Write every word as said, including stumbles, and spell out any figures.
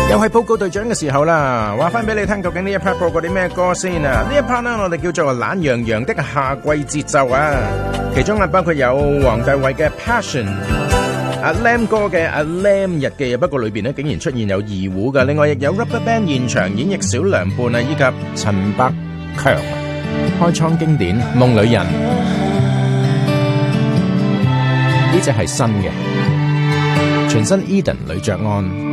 又係報告隊長嘅時候啦，話翻俾你聽，究竟呢一 part 播過啲咩歌先啊？呢一 part 呢，我哋叫做懶洋洋的夏季節奏啊，其中啊包括有黃大衛嘅 Passion， 阿 Lam 哥嘅阿 Lam 日記，不過裏邊呢竟然出現有二胡嘅，另外亦有 Rubberband 現場演繹小涼伴啊，以及陳百強開創經典夢裏人，呢隻係新嘅全新 Eden 呂爵安。